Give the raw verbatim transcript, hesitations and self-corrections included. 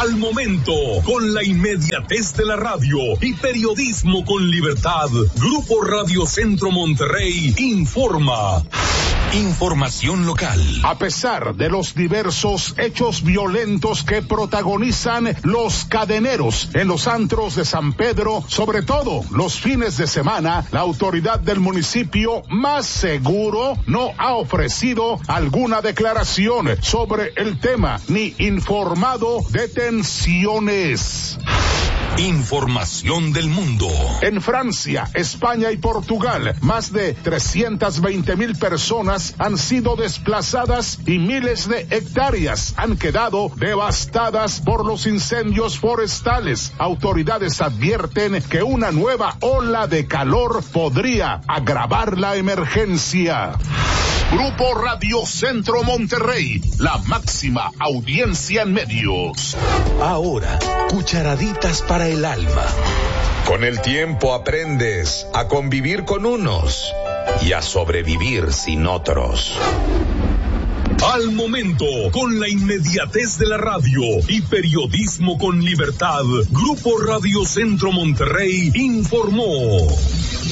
Al momento, con la inmediatez de la radio y periodismo con libertad, Grupo Radio Centro Monterrey informa. Información local. A pesar de los diversos hechos violentos que protagonizan los cadeneros en los antros de San Pedro, sobre todo los fines de semana, la autoridad del municipio más seguro no ha ofrecido alguna declaración sobre el tema ni informado de tensiones. Información del mundo. En Francia, España y Portugal, más de trescientas veinte mil personas han sido desplazadas y miles de hectáreas han quedado devastadas por los incendios forestales. Autoridades advierten que una nueva ola de calor podría agravar la emergencia. Grupo Radio Centro Monterrey, la máxima audiencia en medios. Ahora, cucharaditas para el alma. Con el tiempo aprendes a convivir con unos y a sobrevivir sin otros. Al momento, con la inmediatez de la radio y periodismo con libertad, Grupo Radio Centro Monterrey informó.